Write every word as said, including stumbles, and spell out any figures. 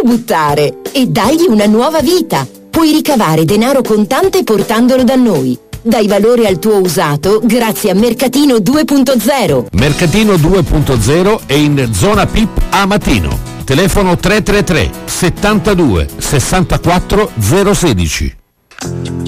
buttare e dagli una nuova vita. Puoi ricavare denaro contante portandolo da noi. Dai valore al tuo usato grazie a Mercatino due punto zero. Mercatino due punto zero è in zona P I P a Matino. Telefono tre tre tre settantadue sessantaquattro zero sedici.